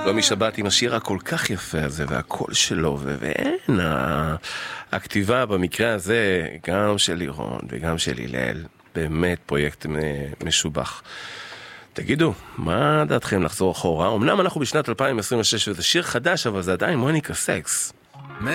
שלומי שבת עם השיר הכל כך יפה הזה, והקול שלו, ואין, הכתיבה במקרה הזה, גם של לירון וגם של הלל, באמת פרויקט משובח. תגידו, מה דעתכם לחזור אחורה? אמנם אנחנו בשנת 2026 וזה שיר חדש, אבל זה עדיין מוניקה סקס.